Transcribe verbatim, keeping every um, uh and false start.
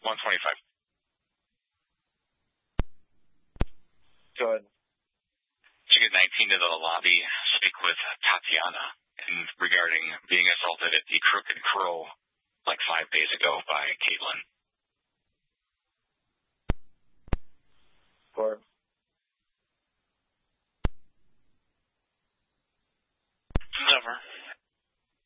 one twenty-five. Go ahead. Ticket nineteen to the lobby. Speak with Tatiana and regarding being assaulted at the Crooked Crow like five days ago by Caitlin.